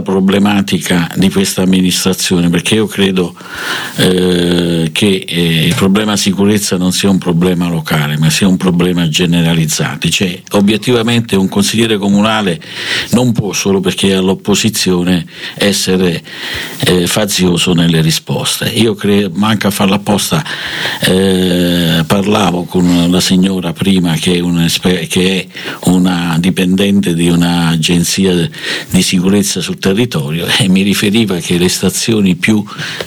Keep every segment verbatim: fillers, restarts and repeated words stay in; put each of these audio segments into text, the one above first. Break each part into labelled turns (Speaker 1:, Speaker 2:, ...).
Speaker 1: problematica di questa amministrazione, perché io credo eh, che eh, il problema sicurezza non sia un problema locale, ma sia un problema generalizzato. Cioè, obiettivamente un consigliere comunale non può, solo perché è all'opposizione, essere eh, fazioso nelle risposte. Io credo, manca a farla apposta, eh, parlavo con la signora prima che è, un, che è una dipendente di un'agenzia di sicurezza sul territorio, e mi riferiva che le stazioni più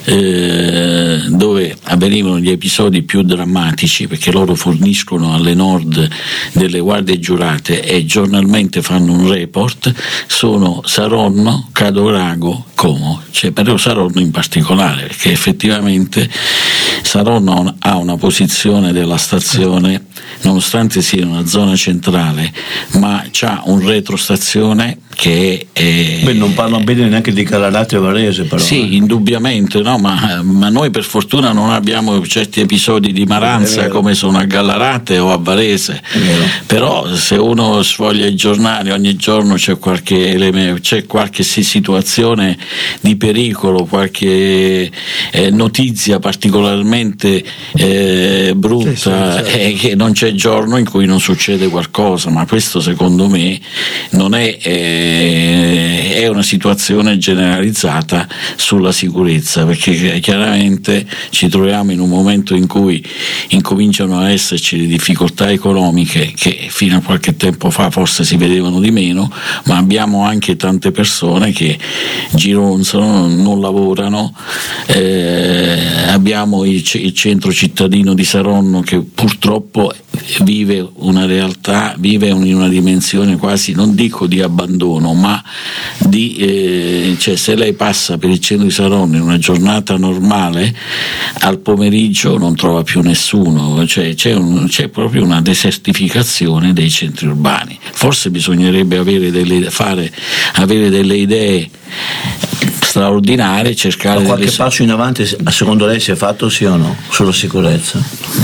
Speaker 1: eh, dove avvenivano gli episodi più drammatici, perché loro forniscono alle Nord delle guardie giurate e giornalmente fanno un report, sono Saronno, Cadorago, Como, cioè però Saronno in particolare, perché effettivamente Saronno ha una posizione della stazione, nonostante sia in una zona centrale, ma c'ha un retrostazione che è...
Speaker 2: Beh, non parlano bene neanche di Gallarate e Varese, però.
Speaker 1: Sì,
Speaker 2: eh.
Speaker 1: indubbiamente, no, ma, ma noi per fortuna non abbiamo certi episodi di maranza come sono a Gallarate o a Varese, però se uno sfoglia i giornali ogni giorno c'è qualche, c'è qualche situazione di pericolo, qualche eh, notizia particolarmente eh, brutta, sì, sì, certo. E che non c'è giorno in cui non succede qualcosa, ma questo secondo me non è... Eh, è una situazione generalizzata sulla sicurezza, perché chiaramente ci troviamo in un momento in cui incominciano a esserci le difficoltà economiche che fino a qualche tempo fa forse si vedevano di meno, ma abbiamo anche tante persone che gironzano, non lavorano, eh, abbiamo il, il centro cittadino di Saronno che purtroppo vive una realtà, vive in una dimensione quasi, non dico di abbandono, ma di eh, cioè se lei passa per il centro di Saronno in una giornata normale, al pomeriggio non trova più nessuno, cioè c'è, un, c'è proprio una desertificazione dei centri urbani. Forse bisognerebbe avere delle, fare, avere delle idee straordinarie, cercare
Speaker 2: ma qualche
Speaker 1: delle...
Speaker 2: passo in avanti secondo lei si è fatto, sì o no, sulla sicurezza?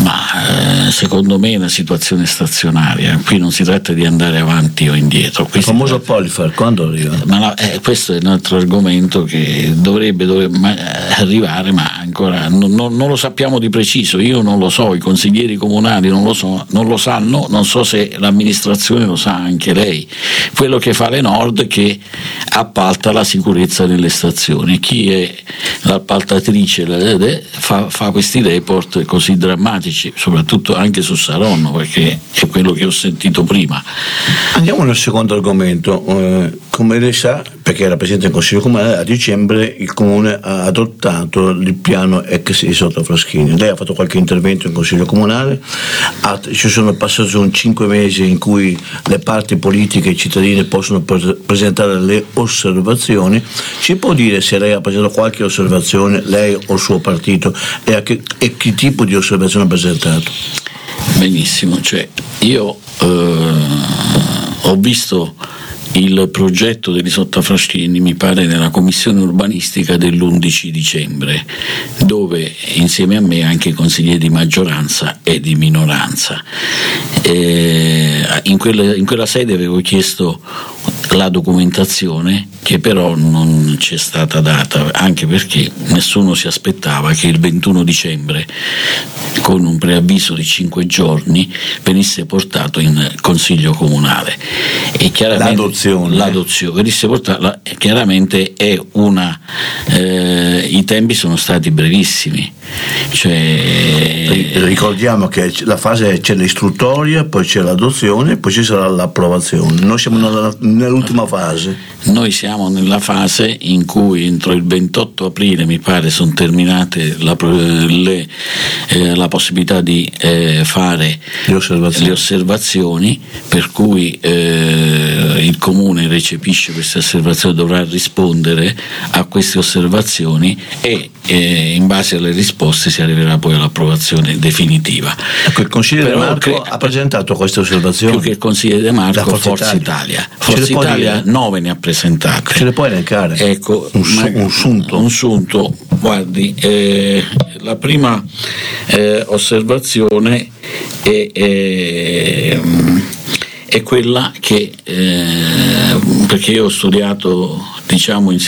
Speaker 1: Ma eh, secondo me è una situazione stazionaria, qui non si tratta di andare avanti o indietro. Qui
Speaker 2: il famoso
Speaker 1: tratta...
Speaker 2: Polifer quando arriva?
Speaker 1: Ma no, eh, questo è un altro argomento che dovrebbe, dovrebbe arrivare, ma ancora non, non, non lo sappiamo di preciso. Io non lo so, i consiglieri comunali non lo so, non lo sanno, non so se l'amministrazione lo sa anche lei. Quello che fa le Nord che appalta la sicurezza nelle stazioni. Chi è l'appaltatrice fa, fa questi report così drammatici, soprattutto anche su Saronno, perché è quello che ho sentito prima.
Speaker 2: Andiamo nel secondo argomento. Eh, come lei sa, perché era presidente del Consiglio Comunale, a dicembre il Comune ha adottato il piano ex di Sottofraschini. Lei ha fatto qualche intervento in Consiglio Comunale, ha, ci sono passati un cinque mesi in cui le parti politiche e i cittadini possono pre- presentare le osservazioni. Ci può dire se lei ha presentato qualche osservazione, lei o il suo partito, e, a che, e che tipo di osservazione ha presentato?
Speaker 1: Benissimo, cioè io eh, ho visto il progetto degli Sottofraschini, mi pare, nella commissione urbanistica dell'undici dicembre, dove insieme a me anche consiglieri di maggioranza e di minoranza. E in, quella, in quella sede avevo chiesto la documentazione, che però non ci è stata data, anche perché nessuno si aspettava che il ventuno dicembre, con un preavviso di cinque giorni, venisse portato in Consiglio Comunale. E chiaramente
Speaker 2: l'adozione,
Speaker 1: l'adozione venisse portata, chiaramente è una eh, i tempi sono stati brevissimi, cioè,
Speaker 2: ricordiamo che la fase c'è l'istruttoria, poi c'è l'adozione, poi ci sarà l'approvazione. Noi siamo nella, nell'ultima fase.
Speaker 1: Noi siamo nella fase in cui entro il ventotto aprile, mi pare, sono terminate la, le, eh, la possibilità di eh, fare
Speaker 2: le osservazioni.
Speaker 1: le osservazioni, per cui eh, il Comune recepisce queste osservazioni, dovrà rispondere a queste osservazioni e eh, in base alle risposte si arriverà poi all'approvazione definitiva.
Speaker 2: Ecco, il consigliere De Marco cre- ha presentato queste osservazioni.
Speaker 1: Più che il consigliere De Marco, Forza, Forza Italia. Italia. Forza Italia nove ne ha presentate.
Speaker 2: Ce le puoi elencare?
Speaker 1: Ecco,
Speaker 2: un, su- un sunto.
Speaker 1: Un sunto, guardi, eh, la prima eh, osservazione è, è, è quella che, eh, perché io ho studiato, diciamo, in